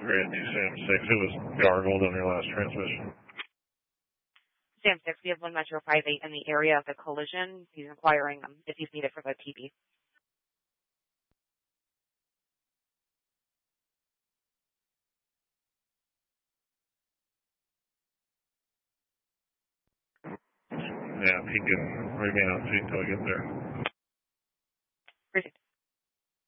Grand 2 Sam 6. It was gargled on your last transmission. Sam 6, we have 1 Metro 58 in the area of the collision. He's inquiring if he's needed for the TP. Yeah, he can remain on scene until I get there. Received.